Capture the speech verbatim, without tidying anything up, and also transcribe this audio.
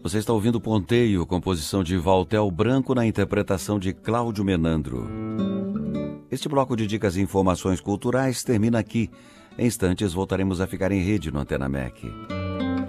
Você está ouvindo Ponteio, composição de Valtel Branco na interpretação de Cláudio Menandro. Este bloco de dicas e informações culturais termina aqui. Em instantes voltaremos a ficar em rede no Antena M E C.